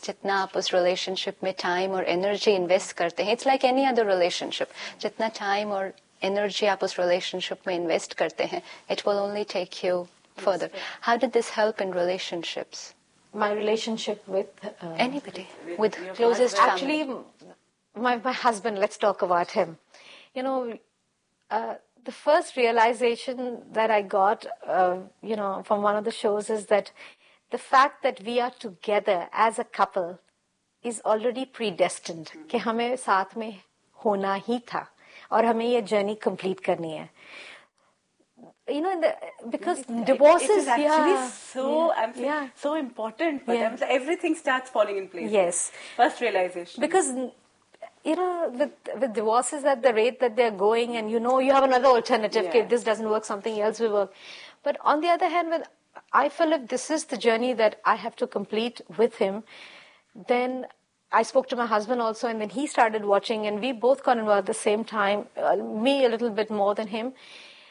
जितना आप उस रिलेशनशिप में टाइम और एनर्जी इन्वेस्ट करते हैं, it's like any other relationship, जितना टाइम और एनर्जी आप उस रिलेशनशिप में इन्वेस्ट करते हैं, it will only take you further. How did this help in relationships? My relationship with anybody, with closest family. Actually, my husband, let's talk about him. You know, the first realization that I got, from one of the shows is that the fact that we are together as a couple is already predestined. कि हमें साथ में होना ही था और हमें ये journey complete करनी है. You know, because divorces, it is actually so important. But everything starts falling in place. Yes, first realization. Because with divorces at the rate that they're going, and you have another alternative. Okay, if this doesn't work, something else will work. But on the other hand, I feel if this is the journey that I have to complete with him, then I spoke to my husband also, and then he started watching, and we both got involved at the same time. Me a little bit more than him.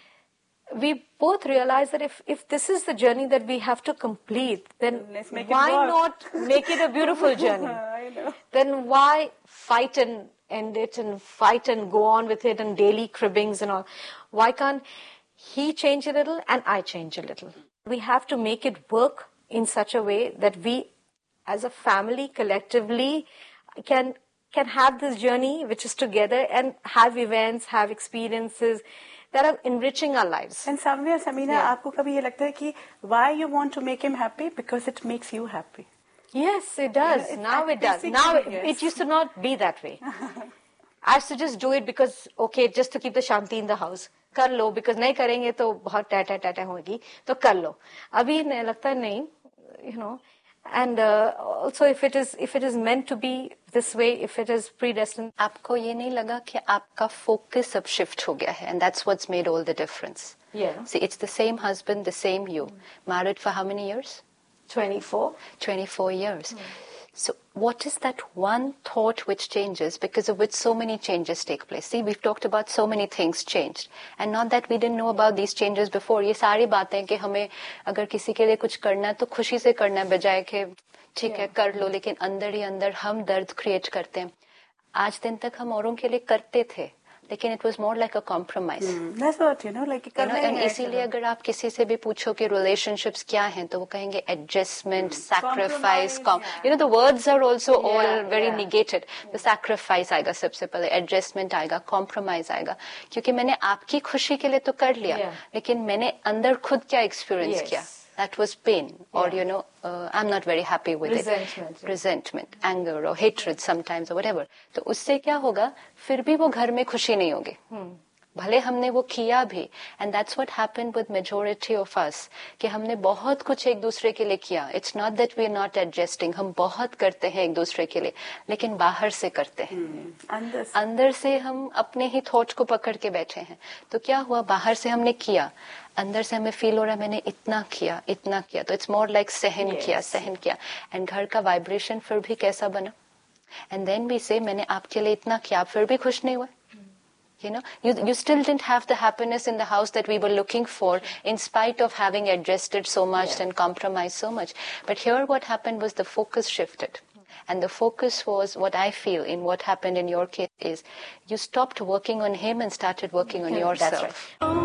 We both realized that if this is the journey that we have to complete, then why not make it a beautiful journey? I know. Then why fight and end it and fight and go on with it and daily cribbings and all? Why can't he change a little and I change a little? We have to make it work in such a way that we as a family collectively can have this journey which is together and have events, have experiences that are enriching our lives. And Samia, Samina, आपको कभी ये लगता है कि why you want to make him happy? Because it makes you happy. Yes, it does. Now it does. Now it used to not be that way. I used to just do it because, okay, just to keep the shanti in the house. कर लो, because नहीं करेंगे तो बहुत टाटा होगी, तो कर लो. अभी लगता है नहीं, And also, if it is meant to be this way, if it is predestined. आपको ये नहीं लगा कि आपका focus अब shift हो गया है, and that's what's made all the difference. Yeah. See, it's the same husband, the same you. Married for how many years? 24. 24 years. So what is that one thought which changes, because of which so many changes take place? See, we've talked about so many things changed. And not that we didn't know about these changes before. ये सारी बातें कि हमें अगर किसी के लिए कुछ करना है तो खुशी से करना है, बजाय कि ठीक है कर लो, लेकिन अंदर ही अंदर हम दर्द क्रिएट करते हैं. आज दिन तक हम औरों के लिए करते थे, लेकिन it was more like a compromise. That's what, like and इसीलिए अगर आप किसी से भी पूछो कि relationships क्या हैं, तो वो कहेंगे adjustment, sacrifice, the words are also all very negated. The sacrifice आएगा सबसे पहले, adjustment आएगा, compromise आएगा, क्योंकि मैंने आपकी खुशी के लिए तो कर लिया, लेकिन मैंने अंदर खुद क्या experience किया. That was pain, or I'm not very happy with resentment, anger or hatred sometimes or whatever. तो उससे क्या होगा, फिर भी वो घर में खुशी नहीं होगी, भले हमने वो किया भी. And that's what happened with majority of us, कि हमने बहुत कुछ एक दूसरे के लिए किया. It's not that we are not adjusting, हम बहुत करते हैं एक दूसरे के लिए, लेकिन बाहर से करते हैं. अंदर से हम अपने ही थॉट को पकड़ के बैठे हैं. तो क्या हुआ, बाहर से हमने किया, अंदर से हमें फील हो रहा है मैंने इतना किया, तो इट्स मोर लाइक सहन किया, एंड घर का वाइब्रेशन फिर भी कैसा बना. एंड देन वी से मैंने आपके लिए इतना किया, फिर भी खुश नहीं हुआ. You still didn't have the happiness in the house that we were looking for, in spite of having adjusted so much and compromised so much. But here what happened was the focus shifted. And the focus was, what I feel in what happened in your case is, you stopped working on him and started working on yourself. That's right.